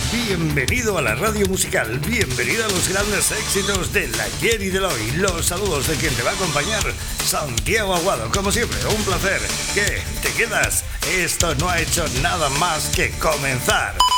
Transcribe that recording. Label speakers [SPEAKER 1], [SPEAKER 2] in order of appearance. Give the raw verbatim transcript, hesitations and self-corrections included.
[SPEAKER 1] Bienvenido a la radio musical, bienvenido a los grandes éxitos del ayer y del hoy. Los saludos de quien te va a acompañar, Santiago Aguado. Como siempre, un placer. ¿Qué? ¿Te quedas? Esto no ha hecho nada más que comenzar.